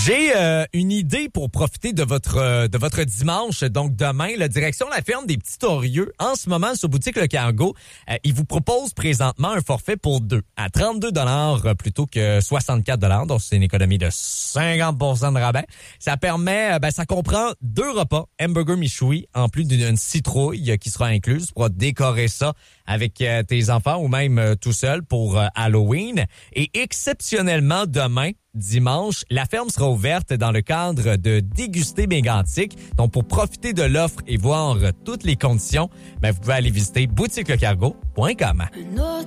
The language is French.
J'ai une idée pour profiter de votre dimanche. Donc demain, la direction la ferme des Petits Torieux. En ce moment, sur Boutique Le Cargo, il vous propose présentement un forfait pour deux à 32 $ plutôt que 64 $. Donc c'est une économie de 50% de rabais. Ça permet, ça comprend 2 repas, hamburger michoui, en plus d'une citrouille qui sera incluse. Tu pourras décorer ça avec tes enfants ou même tout seul pour Halloween. Et exceptionnellement, demain, dimanche, la ferme sera ouverte dans le cadre de Déguster Mégantic. Donc, pour profiter de l'offre et voir toutes les conditions, vous pouvez aller visiter boutiquelecargo.com.